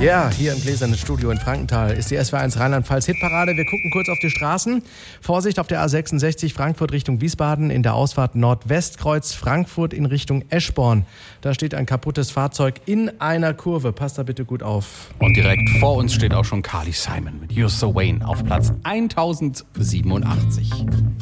Ja, hier im Gläsernen Studio in Frankenthal ist die SWR1 Rheinland-Pfalz Hitparade. Wir gucken kurz auf die Straßen. Vorsicht auf der A66 Frankfurt Richtung Wiesbaden in der Ausfahrt Nordwestkreuz Frankfurt in Richtung Eschborn. Da steht ein kaputtes Fahrzeug in einer Kurve. Passt da bitte gut auf. Und direkt vor uns steht auch schon Carly Simon mit You're So Vain auf Platz 1087.